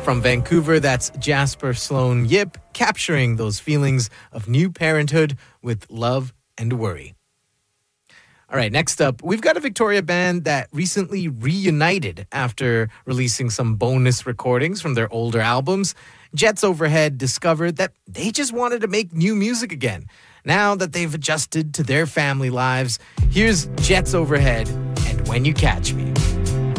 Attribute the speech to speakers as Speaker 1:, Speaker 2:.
Speaker 1: From Vancouver, that's Jasper Sloan Yip, capturing those feelings of new parenthood with love and worry. All right, next up, we've got a Victoria band that recently reunited after releasing some bonus recordings from their older albums. Jets Overhead discovered that they just wanted to make new music again. Now that they've adjusted to their family lives, here's Jets Overhead and When You Catch Me.